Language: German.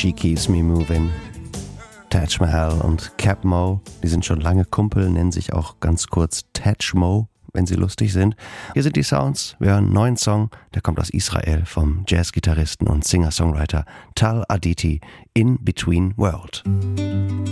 She Keeps Me Moving. Taj Mahal und Cap Mo, die sind schon lange Kumpel, nennen sich auch ganz kurz Taj Mo, wenn sie lustig sind. Hier sind die Sounds, wir hören einen neuen Song, der kommt aus Israel vom Jazzgitarristen und Singer-Songwriter Tal Aditi, In Between World.